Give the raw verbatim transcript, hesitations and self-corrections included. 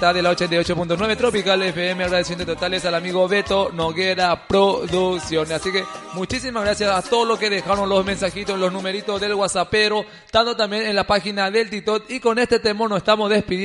esta de la ochenta y ocho punto nueve Tropical F M, agradeciendo totales al amigo Beto Noguera Producciones. Así que muchísimas gracias a todos los que dejaron los mensajitos, los numeritos del WhatsAppero, tanto también en la página del TikTok. Y con este temor nos estamos despidiendo.